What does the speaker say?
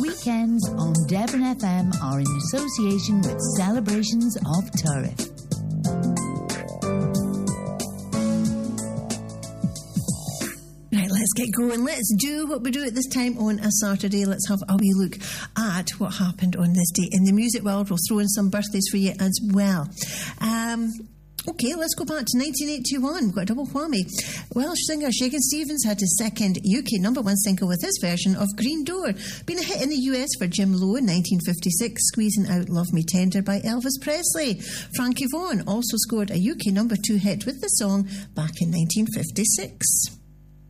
Weekends on Devon FM are in association with Celebrations of Turriff. Right, let's get going. Let's do what we do at this time on a Saturday. Let's have a wee look at what happened on this day in the music world. We'll throw in some birthdays for you as well. Okay, let's go back to 1981. We've got a double whammy. Welsh singer Shakin' Stevens had his second UK number one single with his version of Green Door. Been a hit in the US for Jim Lowe in 1956, squeezing out Love Me Tender by Elvis Presley. Frankie Vaughan also scored a UK number two hit with the song back in 1956.